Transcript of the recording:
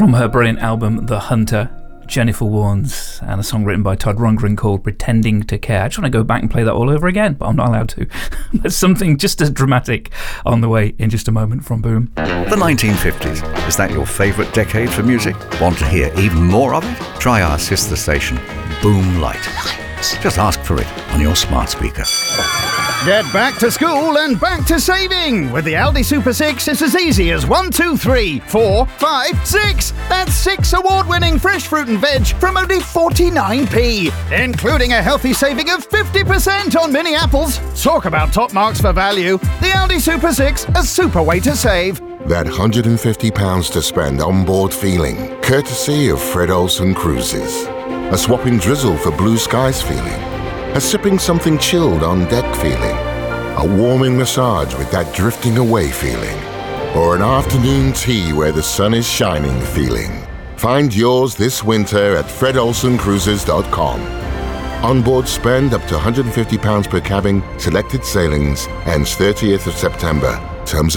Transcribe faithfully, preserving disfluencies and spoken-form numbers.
From her brilliant album, The Hunter, Jennifer Warnes, and a song written by Todd Rundgren called Pretending to Care. I just want to go back and play that all over again, but I'm not allowed to. There's something just as dramatic on the way in just a moment from Boom. The nineteen fifties. Is that your favourite decade for music? Want to hear even more of it? Try our sister station, Boom Light. Just ask for it on your smart speaker. Get back to school and back to saving! With the Aldi Super six, it's as easy as one, two, three, four, five, six! That's six award-winning fresh fruit and veg from only forty-nine p, including a healthy saving of fifty percent on mini apples. Talk about top marks for value. The Aldi Super six, a super way to save. That one hundred fifty pounds to spend on board feeling, courtesy of Fred Olsen Cruises. A swapping drizzle for blue skies feeling. A sipping something chilled on deck feeling. A warming massage with that drifting away feeling. Or an afternoon tea where the sun is shining feeling. Find yours this winter at fred olsen cruises dot com. Onboard spend up to one hundred fifty pounds per cabin, selected sailings, ends thirtieth of September. Terms